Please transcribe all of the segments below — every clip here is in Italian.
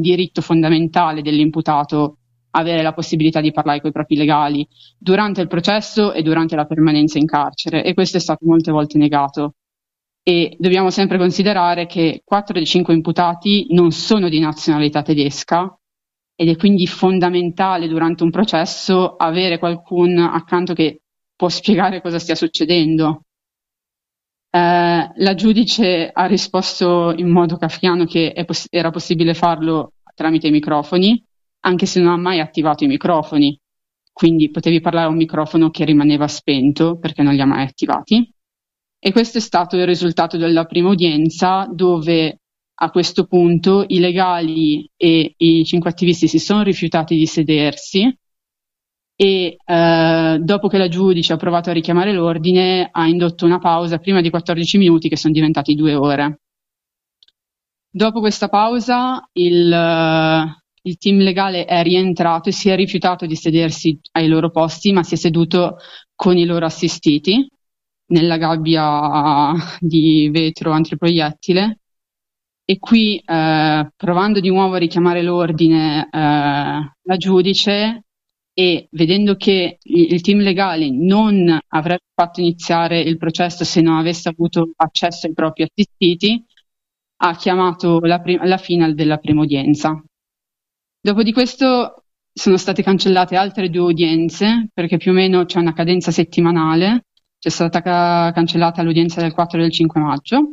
diritto fondamentale dell'imputato avere la possibilità di parlare con i propri legali durante il processo e durante la permanenza in carcere, e questo è stato molte volte negato. E dobbiamo sempre considerare che 4 dei 5 imputati non sono di nazionalità tedesca, ed è quindi fondamentale durante un processo avere qualcuno accanto che può spiegare cosa stia succedendo. La giudice ha risposto in modo kafkiano che era possibile farlo tramite i microfoni, anche se non ha mai attivato i microfoni, quindi potevi parlare a un microfono che rimaneva spento perché non li ha mai attivati. E questo è stato il risultato della prima udienza, dove a questo punto i legali e i 5 attivisti si sono rifiutati di sedersi, e dopo che la giudice ha provato a richiamare l'ordine ha indotto una pausa prima di 14 minuti che sono diventati 2 ore. Dopo questa pausa il team legale è rientrato e si è rifiutato di sedersi ai loro posti, ma si è seduto con i loro assistiti nella gabbia di vetro antiproiettile, e qui provando di nuovo a richiamare l'ordine la giudice, e vedendo che il team legale non avrebbe fatto iniziare il processo se non avesse avuto accesso ai propri assistiti, ha chiamato la fine della prima udienza. Dopo di questo sono state cancellate altre 2 udienze, perché più o meno c'è una cadenza settimanale. C'è stata cancellata l'udienza del 4 e del 5 maggio.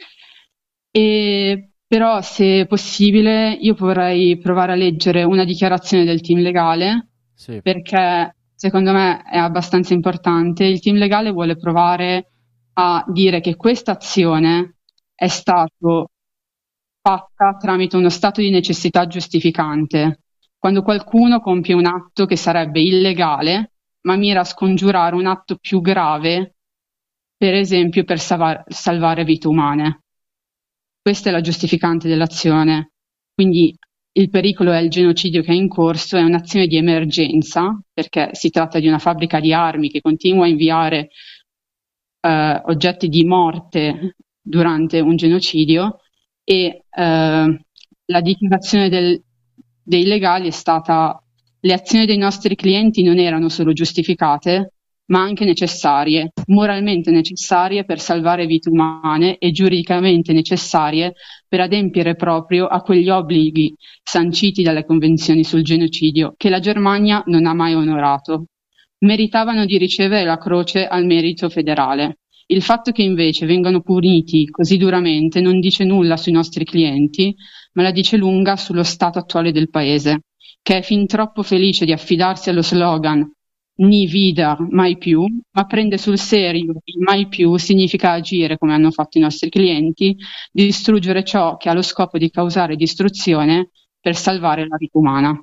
Però, se possibile, io vorrei provare a leggere una dichiarazione del team legale, sì, perché secondo me è abbastanza importante. Il team legale vuole provare a dire che questa azione è stata fatta tramite uno stato di necessità giustificante, quando qualcuno compie un atto che sarebbe illegale, ma mira a scongiurare un atto più grave, per esempio per salvare vite umane. Questa è la giustificante dell'azione. Quindi il pericolo è il genocidio che è in corso, è un'azione di emergenza, perché si tratta di una fabbrica di armi che continua a inviare oggetti di morte durante un genocidio, e la dichiarazione dei legali è stata: le azioni dei nostri clienti non erano solo giustificate, ma anche necessarie, moralmente necessarie per salvare vite umane e giuridicamente necessarie per adempiere proprio a quegli obblighi sanciti dalle convenzioni sul genocidio che la Germania non ha mai onorato. Meritavano di ricevere la croce al merito federale. Il fatto che invece vengano puniti così duramente non dice nulla sui nostri clienti, ma la dice lunga sullo stato attuale del paese, che è fin troppo felice di affidarsi allo slogan "Nie wieder", mai più, ma prende sul serio il mai più significa agire come hanno fatto i nostri clienti, distruggere ciò che ha lo scopo di causare distruzione per salvare la vita umana.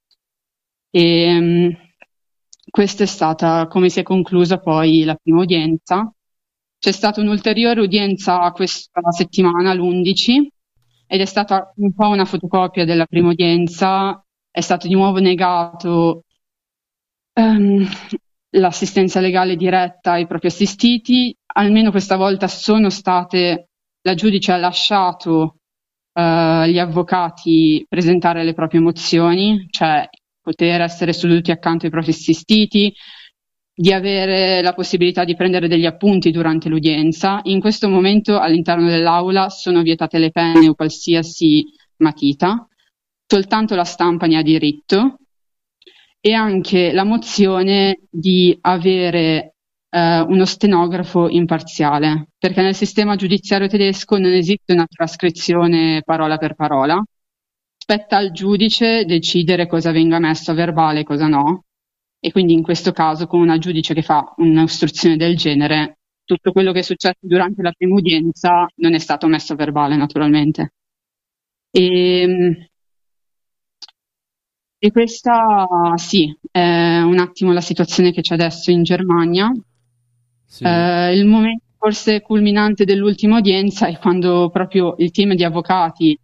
Questa è stata come si è conclusa poi la prima udienza. C'è stata un'ulteriore udienza questa settimana, l'11, ed è stata un po' una fotocopia della prima udienza. È stato di nuovo negato l'assistenza legale diretta ai propri assistiti. Almeno questa volta la giudice ha lasciato gli avvocati presentare le proprie mozioni, cioè poter essere seduti accanto ai propri assistiti, di avere la possibilità di prendere degli appunti durante l'udienza. In questo momento all'interno dell'aula sono vietate le penne o qualsiasi matita, soltanto la stampa ne ha diritto, e anche la mozione di avere uno stenografo imparziale, perché nel sistema giudiziario tedesco non esiste una trascrizione parola per parola. Spetta al giudice decidere cosa venga messo a verbale e cosa no, e quindi in questo caso, con una giudice che fa un'istruzione del genere, tutto quello che è successo durante la prima udienza non è stato messo a verbale, naturalmente. E questa, sì, è un attimo la situazione che c'è adesso in Germania. Sì. Il momento forse culminante dell'ultima udienza è quando proprio il team di avvocati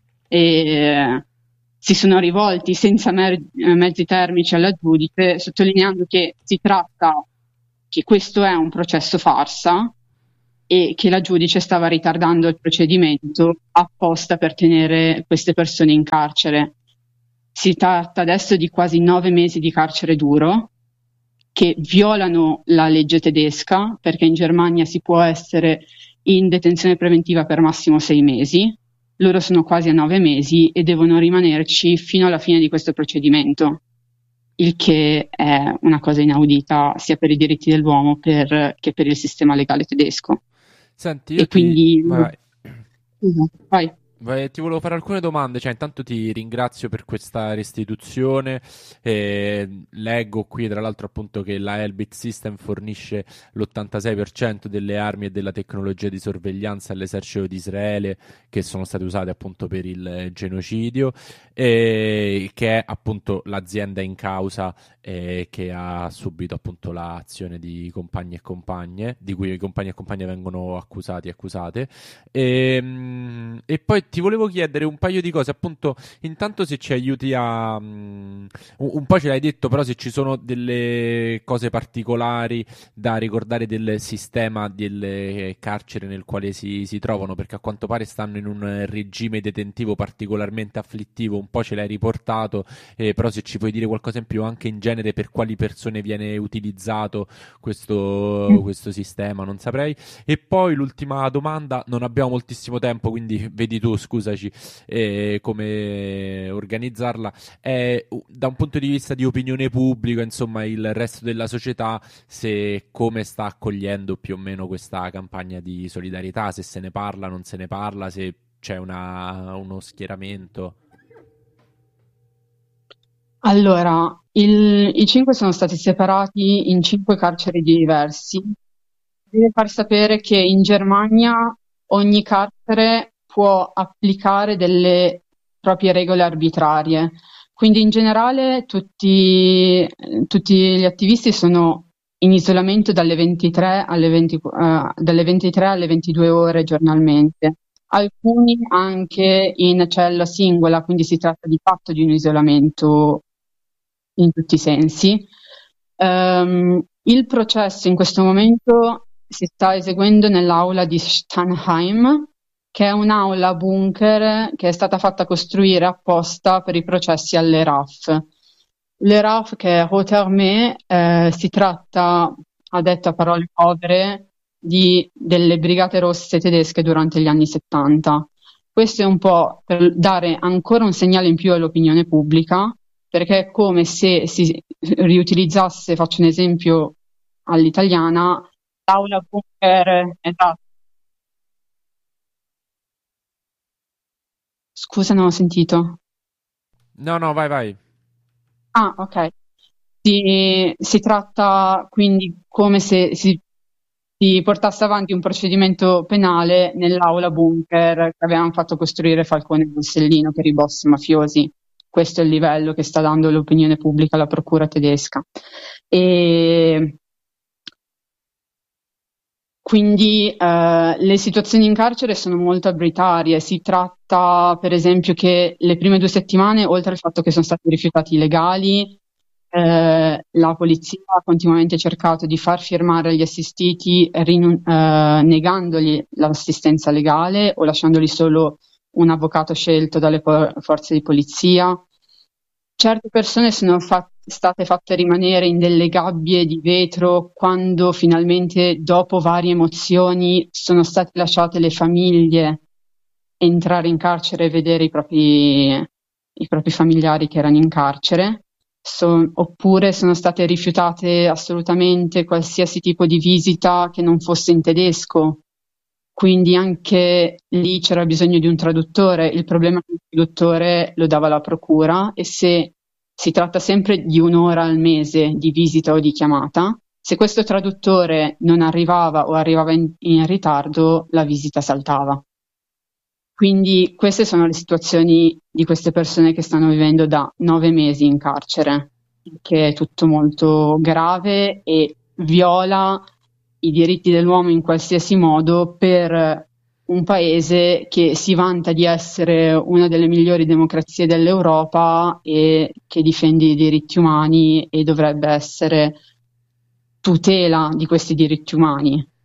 si sono rivolti senza mezzi termici alla giudice, sottolineando che si tratta che questo è un processo farsa e che la giudice stava ritardando il procedimento apposta per tenere queste persone in carcere. Si tratta adesso di quasi 9 mesi di carcere duro che violano la legge tedesca, perché in Germania si può essere in detenzione preventiva per massimo 6 mesi. Loro sono quasi a 9 mesi e devono rimanerci fino alla fine di questo procedimento, il che è una cosa inaudita sia per i diritti dell'uomo che per il sistema legale tedesco. Senti, io e quindi vai. Ti volevo fare alcune domande, cioè intanto ti ringrazio per questa restituzione, leggo qui tra l'altro appunto che la Elbit System fornisce l'86% delle armi e della tecnologia di sorveglianza all'esercito di Israele che sono state usate appunto per il genocidio, che è appunto l'azienda in causa che ha subito appunto l'azione di compagni e compagne, di cui i compagni e compagne vengono accusati e accusate, e poi ti volevo chiedere un paio di cose, appunto, intanto se ci aiuti a un po' ce l'hai detto, però se ci sono delle cose particolari da ricordare del sistema delle carceri nel quale si trovano, perché a quanto pare stanno in un regime detentivo particolarmente afflittivo, un po' ce l'hai riportato, però se ci puoi dire qualcosa in più anche in genere per quali persone viene utilizzato questo sistema, non saprei. E poi l'ultima domanda, non abbiamo moltissimo tempo, quindi vedi tu, scusaci, come organizzarla, da un punto di vista di opinione pubblica, insomma, il resto della società, se come sta accogliendo più o meno questa campagna di solidarietà, se se ne parla, non se ne parla, se c'è uno schieramento. Allora, i 5 sono stati separati in 5 carceri diversi. Deve far sapere che in Germania ogni carcere può applicare delle proprie regole arbitrarie. Quindi in generale tutti gli attivisti sono in isolamento dalle 23 alle 22 ore giornalmente. Alcuni anche in cella singola, quindi si tratta di fatto di un isolamento in tutti i sensi. Il processo in questo momento si sta eseguendo nell'aula di Steinheim, che è un'aula bunker che è stata fatta costruire apposta per i processi alle RAF. Le RAF, che è Rote Armee, si tratta, a detto a parole povere, delle brigate rosse tedesche durante gli anni 70. Questo è un po' per dare ancora un segnale in più all'opinione pubblica, perché è come se si riutilizzasse, faccio un esempio all'italiana, l'aula bunker, esatto. Scusa, non ho sentito. No, vai. Ah, ok. Si tratta quindi come se si portasse avanti un procedimento penale nell'aula bunker che avevano fatto costruire Falcone e Borsellino per i boss mafiosi. Questo è il livello che sta dando l'opinione pubblica alla procura tedesca. E quindi le situazioni in carcere sono molto arbitrarie. Si tratta, per esempio, che le prime 2 settimane, oltre al fatto che sono stati rifiutati i legali, la polizia ha continuamente cercato di far firmare gli assistiti negandogli l'assistenza legale o lasciandogli solo un avvocato scelto dalle forze di polizia. Certe persone sono state fatte rimanere in delle gabbie di vetro quando finalmente, dopo varie emozioni, sono state lasciate le famiglie entrare in carcere e vedere i propri familiari che erano in carcere. Oppure sono state rifiutate assolutamente qualsiasi tipo di visita che non fosse in tedesco. Quindi anche lì c'era bisogno di un traduttore. Il problema è che il traduttore lo dava la procura e se si tratta sempre di 1 ora al mese di visita o di chiamata, se questo traduttore non arrivava o arrivava in ritardo, la visita saltava. Quindi queste sono le situazioni di queste persone che stanno vivendo da 9 mesi in carcere, che è tutto molto grave e viola i diritti dell'uomo in qualsiasi modo per un paese che si vanta di essere una delle migliori democrazie dell'Europa e che difende i diritti umani e dovrebbe essere tutela di questi diritti umani.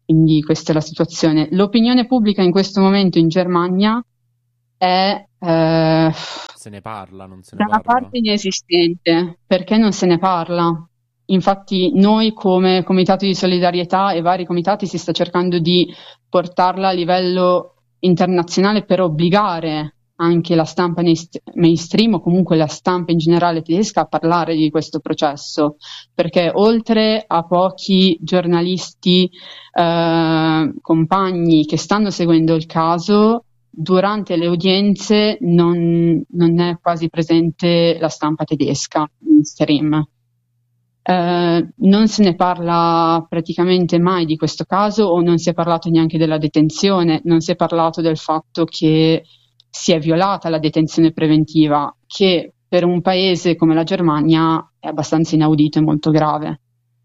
Quindi questa è la situazione. L'opinione pubblica in questo momento in Germania è se ne parla, non se ne da una parla? parte inesistente, perché non se ne parla. Infatti noi come Comitato di Solidarietà e vari comitati si sta cercando di portarla a livello internazionale per obbligare anche la stampa mainstream o comunque la stampa in generale tedesca a parlare di questo processo, perché oltre a pochi giornalisti compagni che stanno seguendo il caso, durante le udienze non è quasi presente la stampa tedesca mainstream. Non se ne parla praticamente mai di questo caso, o non si è parlato neanche della detenzione, non si è parlato del fatto che si è violata la detenzione preventiva, che per un paese come la Germania è abbastanza inaudito e molto grave.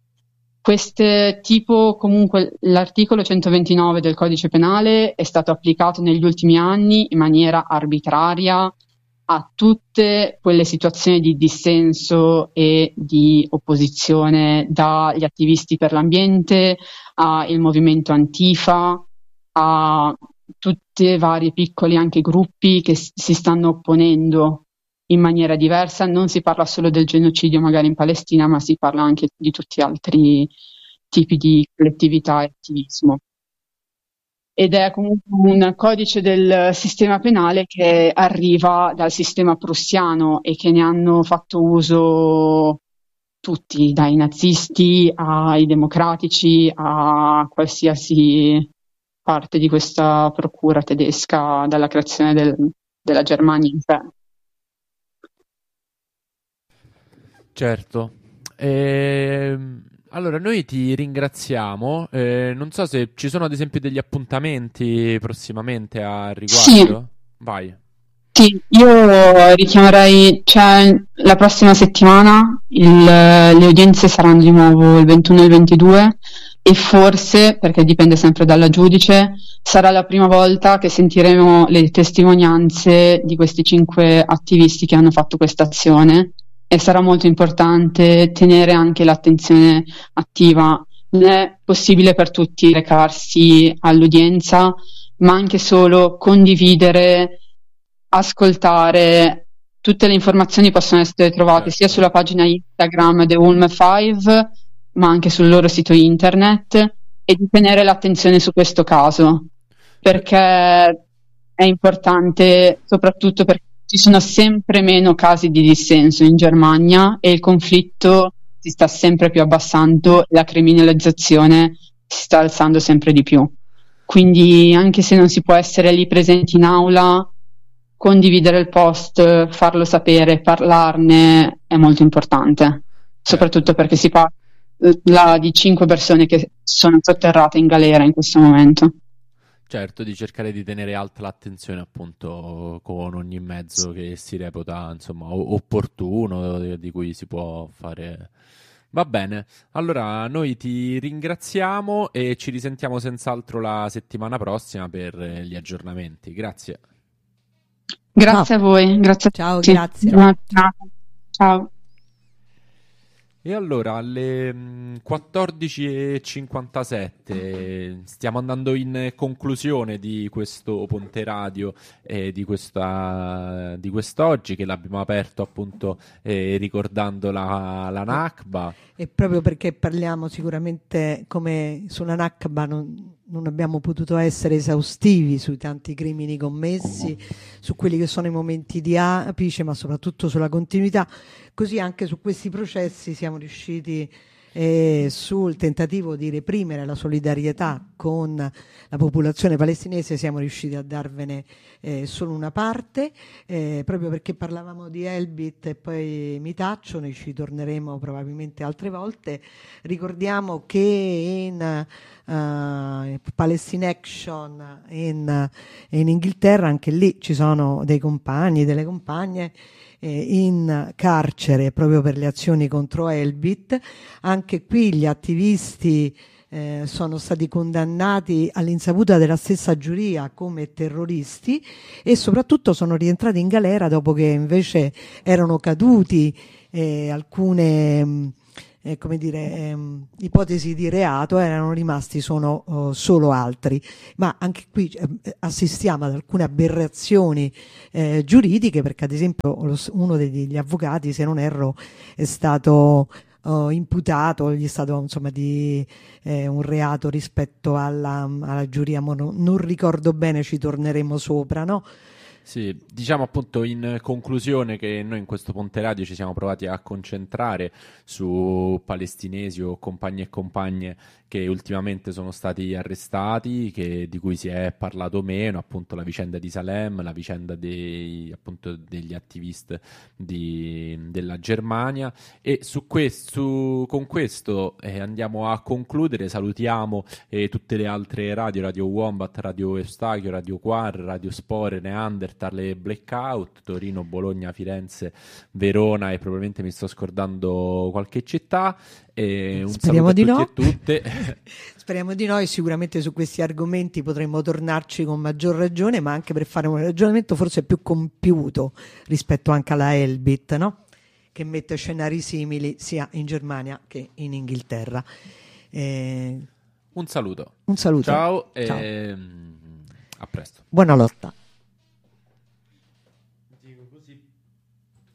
Comunque l'articolo 129 del Codice Penale è stato applicato negli ultimi anni in maniera arbitraria a tutte quelle situazioni di dissenso e di opposizione, dagli attivisti per l'ambiente al movimento Antifa, a tutti i vari piccoli anche gruppi che si stanno opponendo in maniera diversa. Non si parla solo del genocidio magari in Palestina, ma si parla anche di tutti gli altri tipi di collettività e attivismo. Ed è comunque un codice del sistema penale che arriva dal sistema prussiano e che ne hanno fatto uso tutti, dai nazisti ai democratici a qualsiasi parte di questa procura tedesca dalla creazione della Germania in sé. Certo. Allora, noi ti ringraziamo. Non so se ci sono ad esempio degli appuntamenti prossimamente a riguardo. Sì. Vai. Sì, io richiamerei, la prossima settimana le udienze saranno di nuovo il 21 e il 22 e forse, perché dipende sempre dalla giudice, sarà la prima volta che sentiremo le testimonianze di questi 5 attivisti che hanno fatto questa azione. E sarà molto importante tenere anche l'attenzione attiva. Non è possibile per tutti recarsi all'udienza, ma anche solo condividere, ascoltare. Tutte le informazioni possono essere trovate sia sulla pagina Instagram The Ulm 5, ma anche sul loro sito internet, e di tenere l'attenzione su questo caso, perché è importante soprattutto perché ci sono sempre meno casi di dissenso in Germania e il conflitto si sta sempre più abbassando e la criminalizzazione si sta alzando sempre di più. Quindi anche se non si può essere lì presenti in aula, condividere il post, farlo sapere, parlarne è molto importante, soprattutto perché si parla di 5 persone che sono sotterrate in galera in questo momento. Certo, di cercare di tenere alta l'attenzione appunto con ogni mezzo che si reputa insomma opportuno, di cui si può fare. Va bene, allora noi ti ringraziamo e ci risentiamo senz'altro la settimana prossima per gli aggiornamenti. Grazie. Grazie a voi, grazie a Ciao, tutti. grazie. Buona giornata. Ciao. E allora alle 14:57 stiamo andando in conclusione di questo Ponte Radio di quest'oggi, che l'abbiamo aperto appunto ricordando la Nakba. E proprio perché parliamo sicuramente, come sulla Nakba non abbiamo potuto essere esaustivi sui tanti crimini commessi, su quelli che sono i momenti di apice, ma soprattutto sulla continuità, così anche su questi processi siamo riusciti sul tentativo di reprimere la solidarietà con la popolazione palestinese, siamo riusciti a darvene solo una parte, proprio perché parlavamo di Elbit e poi mi taccio, ne ci torneremo probabilmente altre volte. Ricordiamo che in Palestine Action in Inghilterra, anche lì ci sono dei compagni, delle compagne in carcere proprio per le azioni contro Elbit. Anche qui gli attivisti sono stati condannati all'insaputa della stessa giuria come terroristi e soprattutto sono rientrati in galera dopo che invece erano caduti alcune come dire, ipotesi di reato, erano rimasti solo altri. Ma anche qui assistiamo ad alcune aberrazioni giuridiche, perché ad esempio uno degli avvocati, se non erro, è stato imputato, gli è stato insomma di un reato rispetto alla giuria, non ricordo bene, ci torneremo sopra, no? Sì, diciamo appunto in conclusione che noi in questo Ponte Radio ci siamo provati a concentrare su palestinesi o compagni e compagne che ultimamente sono stati arrestati, di cui si è parlato meno, appunto la vicenda di Salem, la vicenda degli attivisti della Germania, e con questo andiamo a concludere. Salutiamo tutte le altre Radio Wombat, Radio Eustachio, Radio Quar, Radio Spore, Neanderthal, le Blackout, Torino, Bologna, Firenze, Verona, e probabilmente mi sto scordando qualche città. Un Speriamo saluto a tutti e tutte. Speriamo di no, e sicuramente su questi argomenti potremmo tornarci con maggior ragione, ma anche per fare un ragionamento forse più compiuto rispetto anche alla Elbit, no? Che mette scenari simili sia in Germania che in Inghilterra. Un saluto. Un saluto. Ciao. Ciao. A presto. Buona lotta.